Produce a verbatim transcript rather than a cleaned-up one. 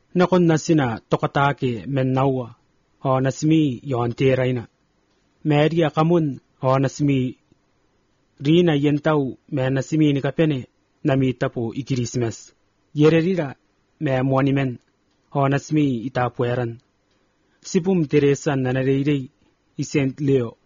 nakon nasina tokatake men nawa o nasmi yon teraina meria kamun o nasmi rina yentau me nasmi ni kapene nami tapo ikirismes yererira me monimen o nasmi itapueran sipum Teresa nanareirei i Saint Leo